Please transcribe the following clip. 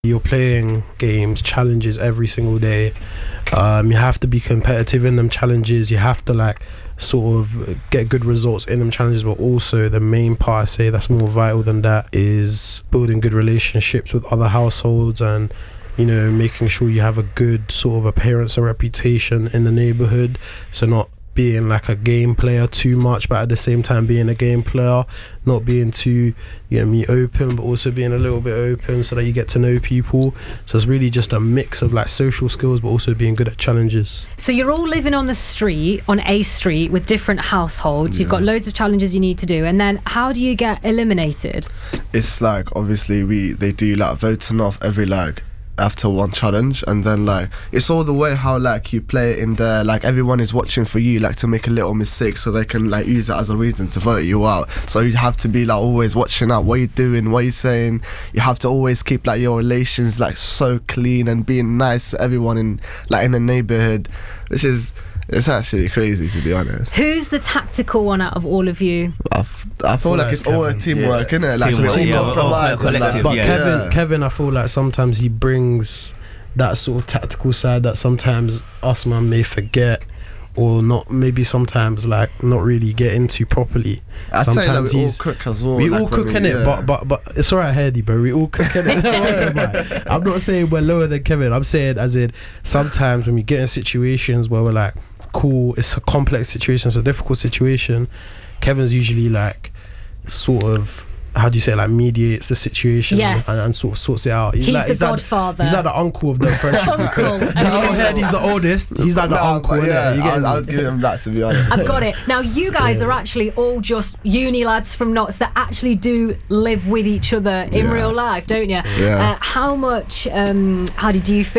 You're playing games, challenges every single day. You have to be competitive in them challenges. You have to like sort of get good results in them challenges, but also the main part I say that's more vital than that is building good relationships with other households, and you know, making sure you have a good sort of appearance and reputation in the neighborhood. So not being like a game player too much, but at the same time being a game player, not being too, you know, open, but also being a little bit open so that you get to know people. So it's really just a mix of like social skills, but also being good at challenges. So you're all living on the street, on A Street, with different households. You've got loads of challenges you need to do, and then how do you get eliminated? It's like obviously they do like voting off every like after one challenge, and then like it's all the way how like you play it in there, like everyone is watching for you like to make a little mistake so they can like use it as a reason to vote you out. So you have to be like always watching out what you're doing, what you're saying. You have to always keep like your relations like so clean and being nice to everyone in the neighborhood, which is, it's actually crazy, to be honest. Who's the tactical one out of all of you? I feel like it's all a teamwork, innit? Like we all compromise. But Kevin, I feel like sometimes he brings that sort of tactical side that sometimes us man may forget, or not, maybe sometimes like not really get into properly. I'd sometimes say we all cook as well. We all cook in it, but it's alright, Heady, bro. We all cook in it. I'm not saying we're lower than Kevin. I'm saying as in sometimes when we get in situations where we're like, cool, it's a complex situation, it's a difficult situation, Kevin's usually like sort of, how do you say, like mediates the situation, and sort of sorts it out. He's the godfather. He's like the uncle of the friendship. Uncle. He's the oldest. He's like the uncle. I'll give him that, to be honest. I've got it. Now you guys are actually all just uni lads from Notts that actually do live with each other in real life, don't you? Yeah. How much? How do you feel